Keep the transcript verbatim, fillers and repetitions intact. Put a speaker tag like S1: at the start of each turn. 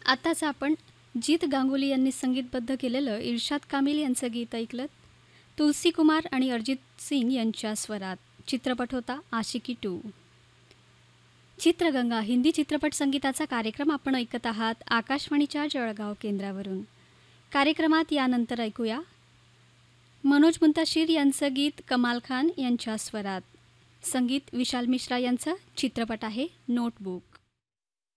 S1: आताच आपण जीत गांगुली यांनी संगीतबद्ध केलेलं इर्शाद कामिल यांचं गीत ऐकलं. तुलसी कुमार आणि अरिजित सिंग यांच्या स्वरात. चित्रपट होता आशिकी टू. चित्रगंगा हिंदी चित्रपट संगीताचा कार्यक्रम आपण ऐकत आहात आकाशवाणीच्या जळगाव केंद्रावरून. कार्यक्रमात यानंतर ऐकूया मनोज मुंताशीर यांचं गीत कमाल खान यांच्या स्वरात. संगीत विशाल मिश्रा यांचं. चित्रपट आहे नोटबुक.